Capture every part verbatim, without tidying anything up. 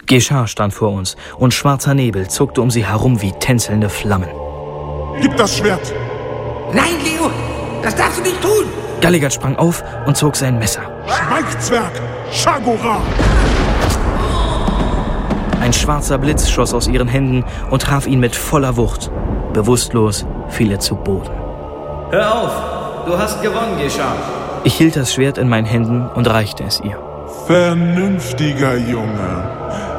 Geschar stand vor uns und schwarzer Nebel zuckte um sie herum wie tänzelnde Flammen. Gib das Schwert! Nein, Leo, das darfst du nicht tun! Galligat sprang auf und zog sein Messer. Schweig, Zwerg! Shagora! Ein schwarzer Blitz schoss aus ihren Händen und traf ihn mit voller Wucht. Bewusstlos fiel er zu Boden. Hör auf! Du hast gewonnen, Geschar. Ich hielt das Schwert in meinen Händen und reichte es ihr. Vernünftiger Junge.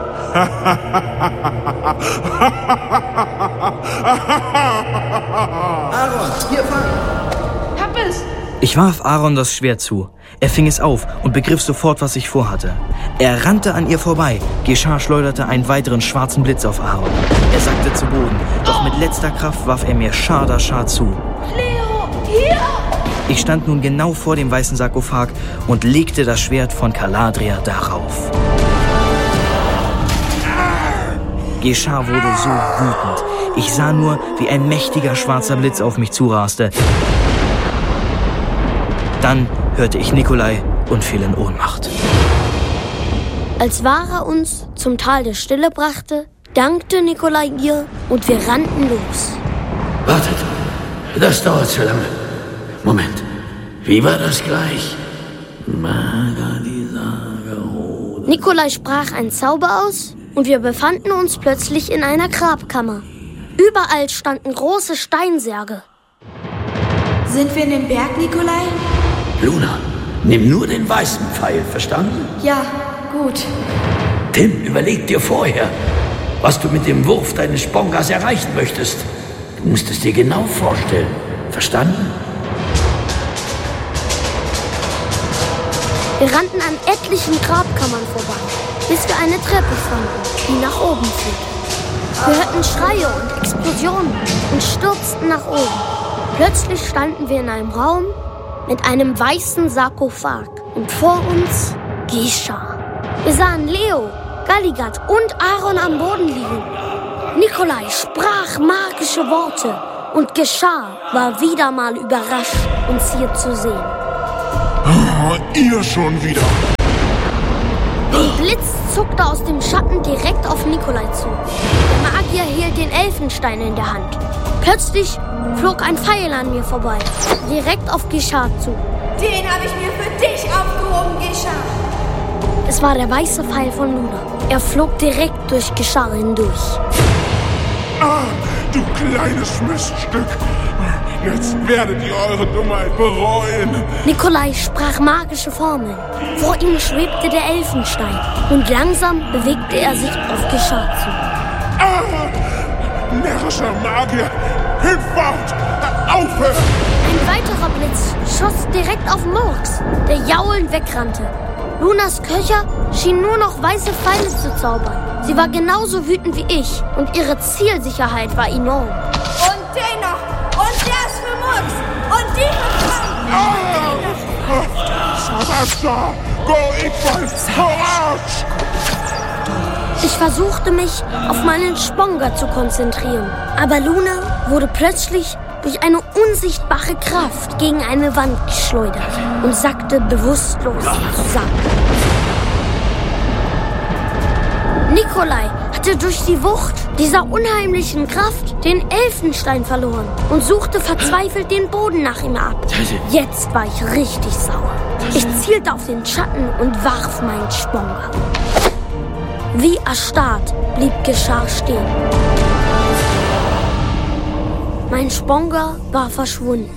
Aaron, hier, fang! Hab es! Ich warf Aaron das Schwert zu. Er fing es auf und begriff sofort, was ich vorhatte. Er rannte an ihr vorbei. Geschar schleuderte einen weiteren schwarzen Blitz auf Aaron. Er sackte zu Boden, doch mit letzter Kraft warf er mir Schar zu. Leo, hier! Ich stand nun genau vor dem weißen Sarkophag und legte das Schwert von Caladria darauf. Geschar wurde so wütend. Ich sah nur, wie ein mächtiger schwarzer Blitz auf mich zuraste. Dann hörte ich Nikolai und fiel in Ohnmacht. Als Vara uns zum Tal der Stille brachte, dankte Nikolai ihr und wir rannten los. Wartet, das dauert zu lange. Moment, wie war das gleich? Nikolai sprach einen Zauber aus und wir befanden uns plötzlich in einer Grabkammer. Überall standen große Steinsärge. Sind wir in dem Berg, Nikolai? Luna, nimm nur den weißen Pfeil, verstanden? Ja, gut. Tim, überleg dir vorher, was du mit dem Wurf deines Spongas erreichen möchtest. Du musst es dir genau vorstellen, verstanden? Wir rannten an etlichen Grabkammern vorbei, bis wir eine Treppe fanden, die nach oben führte. Wir hörten Schreie und Explosionen und stürzten nach oben. Plötzlich standen wir in einem Raum mit einem weißen Sarkophag und vor uns Geschar. Wir sahen Leo, Galligat und Aaron am Boden liegen. Nikolai sprach magische Worte und Geschar war wieder mal überrascht, uns hier zu sehen. Oh, ihr schon wieder. Ein Blitz zuckte aus dem Schatten direkt auf Nikolai zu. Der Magier hielt den Elfenstein in der Hand. Plötzlich flog ein Pfeil an mir vorbei, direkt auf Geschar zu. Den habe ich mir für dich aufgehoben, Geschar. Es war der weiße Pfeil von Luna. Er flog direkt durch Geschar hindurch. Ah, du kleines Miststück. Jetzt werdet ihr eure Dummheit bereuen. Nikolai sprach magische Formeln. Vor ihm schwebte der Elfenstein und langsam bewegte er sich auf Geschar zu. Ah, närrischer Magier, hinfort, aufhören! Ein weiterer Blitz schoss direkt auf Murks, der jaulend wegrannte. Lunas Köcher schien nur noch weiße Pfeile zu zaubern. Sie war genauso wütend wie ich und ihre Zielsicherheit war enorm. Und den noch! Und der ist für Murks! Und die für Frank! Sabasta, go equal, Courage! Ich versuchte mich auf meinen Sponga zu konzentrieren, aber Luna wurde plötzlich durch eine unsichtbare Kraft gegen eine Wand geschleudert und sackte bewusstlos zusammen. Nikolai hatte durch die Wucht dieser unheimlichen Kraft den Elfenstein verloren und suchte verzweifelt den Boden nach ihm ab. Jetzt war ich richtig sauer. Ich zielte auf den Schatten und warf meinen Sponga. Wie erstarrt blieb Geschar stehen. Mein Sponga war verschwunden.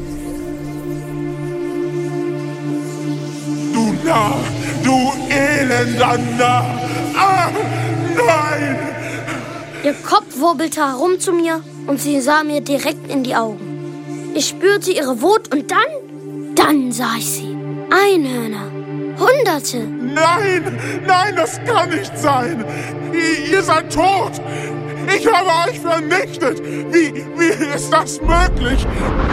Du Narr, du elender Narr! Ah, nein! Ihr Kopf wirbelte herum zu mir und sie sah mir direkt in die Augen. Ich spürte ihre Wut und dann, dann sah ich sie. Einhörner. Hunderte. Nein, nein, das kann nicht sein. Ihr, ihr seid tot. Ich habe euch vernichtet. Wie, wie ist das möglich?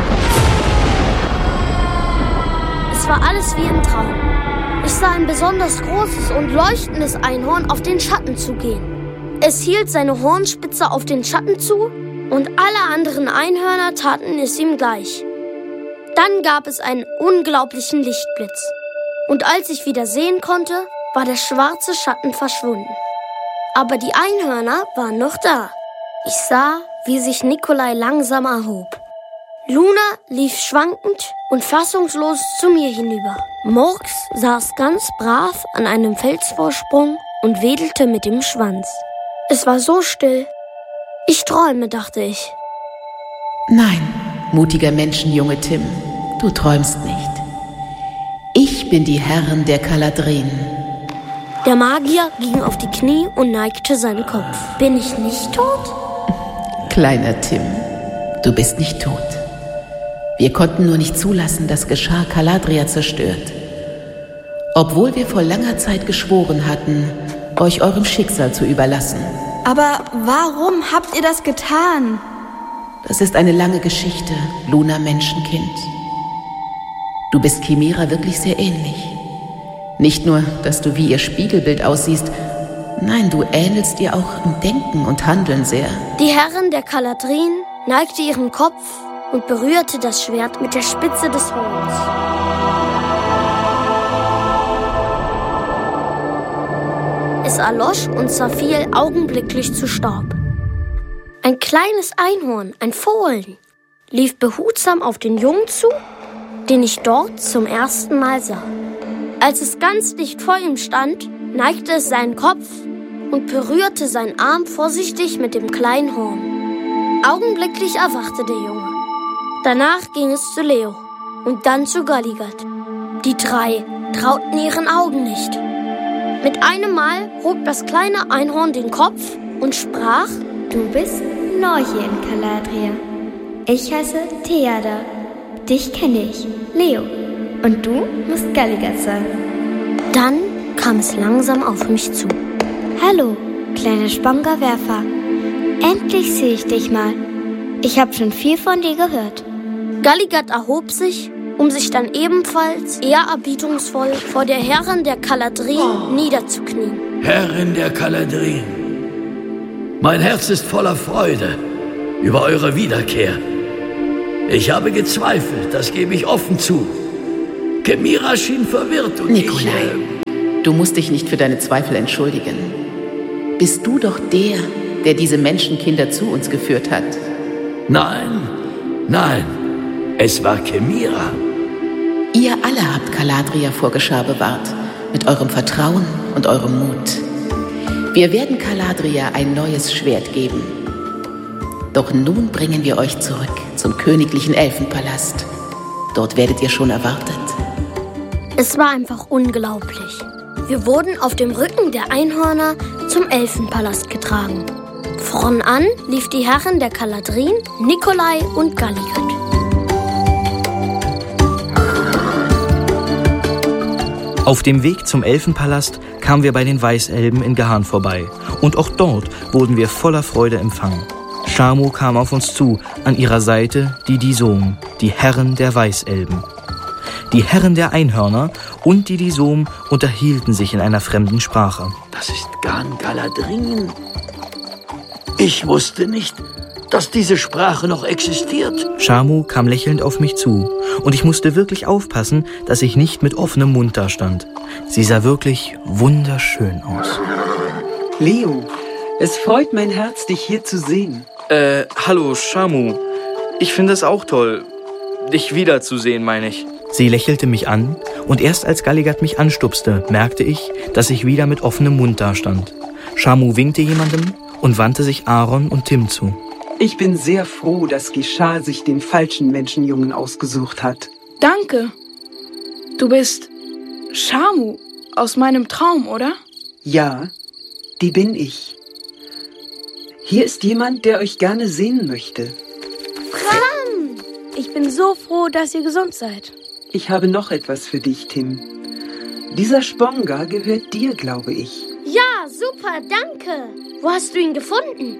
Es war alles wie im Traum. Ich sah ein besonders großes und leuchtendes Einhorn auf den Schatten zugehen. Es hielt seine Hornspitze auf den Schatten zu und alle anderen Einhörner taten es ihm gleich. Dann gab es einen unglaublichen Lichtblitz. Und als ich wieder sehen konnte, war der schwarze Schatten verschwunden. Aber die Einhörner waren noch da. Ich sah, wie sich Nikolai langsam erhob. Luna lief schwankend und fassungslos zu mir hinüber. Murks saß ganz brav an einem Felsvorsprung und wedelte mit dem Schwanz. Es war so still. Ich träume, dachte ich. Nein, mutiger Menschenjunge Tim, du träumst nicht. Ich bin die Herrin der Kaladrin. Der Magier ging auf die Knie und neigte seinen Kopf. Bin ich nicht tot? Kleiner Tim, du bist nicht tot. Wir konnten nur nicht zulassen, dass Geschah Caladria zerstört. Obwohl wir vor langer Zeit geschworen hatten, euch eurem Schicksal zu überlassen. Aber warum habt ihr das getan? Das ist eine lange Geschichte, Luna Menschenkind. Du bist Chimera wirklich sehr ähnlich. Nicht nur, dass du wie ihr Spiegelbild aussiehst, nein, du ähnelst ihr auch im Denken und Handeln sehr. Die Herrin der Kaladrin neigte ihren Kopf und berührte das Schwert mit der Spitze des Horns. Es erlosch und zerfiel augenblicklich zu Staub. Ein kleines Einhorn, ein Fohlen, lief behutsam auf den Jungen zu, den ich dort zum ersten Mal sah. Als es ganz dicht vor ihm stand, neigte es seinen Kopf und berührte seinen Arm vorsichtig mit dem kleinen Horn. Augenblicklich erwachte der Junge. Danach ging es zu Leo und dann zu Galligat. Die drei trauten ihren Augen nicht. Mit einem Mal hob das kleine Einhorn den Kopf und sprach: Du bist neu hier in Caladria. Ich heiße Theada. Dich kenne ich, Leo. Und du musst Galligat sein. Dann kam es langsam auf mich zu. Hallo, kleiner Spongerwerfer. Endlich sehe ich dich mal. Ich habe schon viel von dir gehört. Galligat erhob sich, um sich dann ebenfalls ehrerbietungsvoll vor der Herrin der Kaladrin oh. niederzuknien. Herrin der Kaladrin, mein Herz ist voller Freude über eure Wiederkehr. Ich habe gezweifelt, das gebe ich offen zu. Chimera schien verwirrt und Nikolai, ich... Äh, du musst dich nicht für deine Zweifel entschuldigen. Bist du doch der, der diese Menschenkinder zu uns geführt hat? Nein, nein, es war Chimera. Ihr alle habt Caladria vor Geschah bewahrt, mit eurem Vertrauen und eurem Mut. Wir werden Caladria ein neues Schwert geben. Doch nun bringen wir euch zurück zum königlichen Elfenpalast. Dort werdet ihr schon erwartet. Es war einfach unglaublich. Wir wurden auf dem Rücken der Einhörner zum Elfenpalast getragen. Vorn an lief die Herrin der Kaladrin, Nikolai und Galligat. Auf dem Weg zum Elfenpalast kamen wir bei den Weißelben in Gahan vorbei. Und auch dort wurden wir voller Freude empfangen. Shamu kam auf uns zu, an ihrer Seite die Disom, die Herren der Weißelben. Die Herren der Einhörner und die Disom unterhielten sich in einer fremden Sprache. Das ist Gan Galadrin. Ich wusste nicht, dass diese Sprache noch existiert. Shamu kam lächelnd auf mich zu und ich musste wirklich aufpassen, dass ich nicht mit offenem Mund dastand. Sie sah wirklich wunderschön aus. Leo, es freut mein Herz, dich hier zu sehen. Äh, hallo, Shamu. Ich finde es auch toll, dich wiederzusehen, meine ich. Sie lächelte mich an und erst als Galligat mich anstupste, merkte ich, dass ich wieder mit offenem Mund dastand. Shamu winkte jemandem und wandte sich Aaron und Tim zu. Ich bin sehr froh, dass Geschah sich den falschen Menschenjungen ausgesucht hat. Danke. Du bist Shamu aus meinem Traum, oder? Ja, die bin ich. Hier ist jemand, der euch gerne sehen möchte. Fram! Ich bin so froh, dass ihr gesund seid. Ich habe noch etwas für dich, Tim. Dieser Sponga gehört dir, glaube ich. Ja, super, danke. Wo hast du ihn gefunden?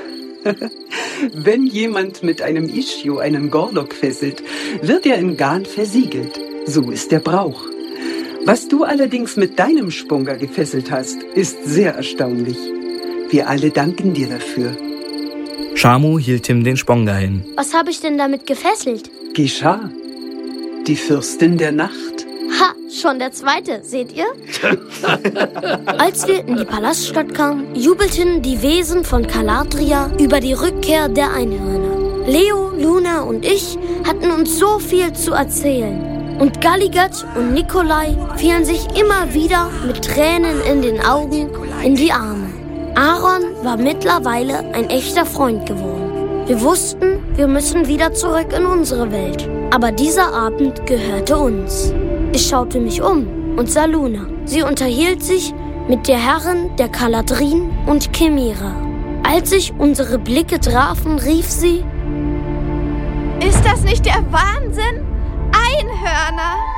Wenn jemand mit einem Ishio einen Gorlok fesselt, wird er in Garn versiegelt. So ist der Brauch. Was du allerdings mit deinem Sponga gefesselt hast, ist sehr erstaunlich. Wir alle danken dir dafür. Shamu hielt Tim den Sponga hin. Was habe ich denn damit gefesselt? Geschah, die Fürstin der Nacht. Ha, schon der zweite, seht ihr? Als wir in die Palaststadt kamen, jubelten die Wesen von Caladria über die Rückkehr der Einhörner. Leo, Luna und ich hatten uns so viel zu erzählen. Und Galligat und Nikolai fielen sich immer wieder mit Tränen in den Augen in die Arme. Aaron war mittlerweile ein echter Freund geworden. Wir wussten, wir müssen wieder zurück in unsere Welt. Aber dieser Abend gehörte uns. Ich schaute mich um und sah Luna. Sie unterhielt sich mit der Herrin der Caladrin und Chimera. Als sich unsere Blicke trafen, rief sie: Ist das nicht der Wahnsinn? Einhörner!